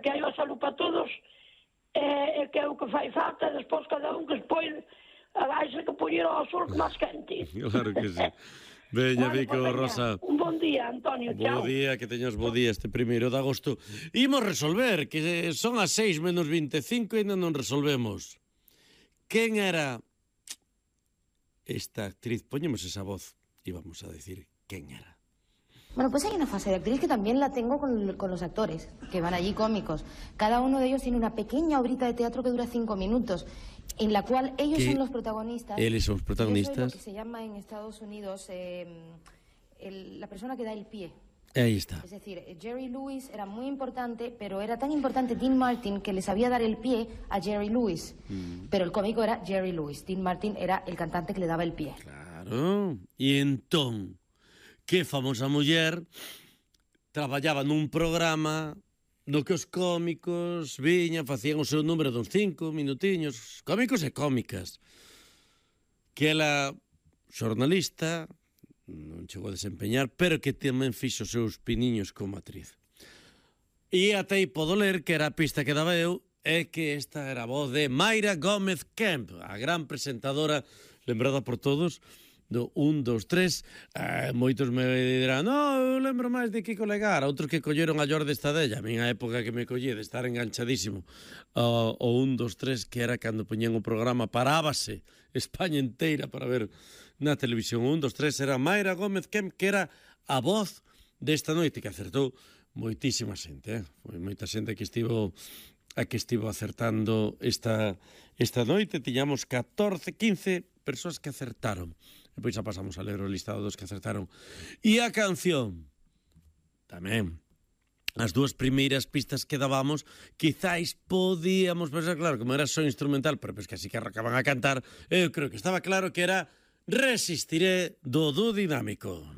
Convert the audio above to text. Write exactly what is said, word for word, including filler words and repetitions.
que hai o salud para todos, e, e que é o que fai falta, despois cada un que expõe, haise que poñer ao sol que máis quente. Claro que sí. Veña, Bueno, Vico, pues veña, Rosa. un bon día, Antonio, Bo chao. día, que teñas bo día este primeiro de agosto. Imos resolver, que son as seis menos vinte e cinco e ainda non resolvemos. Quen era esta actriz? Poñemos esa voz e vamos a decir quen era. Bueno, pues hay una fase de actriz que también la tengo con, con los actores, que van allí cómicos. Cada uno de ellos tiene una pequeña obrita de teatro que dura cinco minutos, en la cual ellos Que son los protagonistas. Eles son os protagonistas. Yo soy lo que se llama en Estados Unidos eh, el, la persona que da el pie. Aí está. Es decir, Jerry Lewis era muy importante, pero era tan importante Dean Martin que le sabía dar el pie a Jerry Lewis. Mm. Pero el cómico era Jerry Lewis. Dean Martin era el cantante que le daba el pie. Claro. E entón, que famosa muller traballaba nun programa no que os cómicos viñan, facían o seu número duns cinco minutiños, cómicos e cómicas, que ela, xornalista, non chegou a desempeñar, pero que tamén fixo os seus piniños como actriz. E até aí podo ler que era a pista que daba eu, é que esta era a voz de Mayra Gómez Kemp, a gran presentadora, lembrada por todos, do un, dos, tres, eh, moitos me dirán, no, eu lembro máis de Kiko Legar, outros que colleron a Llor desta della, a minha época que me collí de estar enganchadísimo ao uh, un, dos, tres, que era cando poñían o programa, parábase España inteira para ver na televisión. Un, dos, tres, era Mayra Gómez Kemp, que era a voz desta noite, que acertou moitísima xente, eh? Foi moita xente que estivo a que estivo acertando esta, esta noite. Tiñamos catorce, quince persoas que acertaron. E pois xa pasamos a ler o listado dos que acertaron. E a canción, tamén, as dúas primeiras pistas que dábamos, quizáis podíamos pensar, claro, como era só instrumental, pero pois que así que arrancaban a cantar, eu creo que estaba claro que era Resistiré do Dúo Dinámico.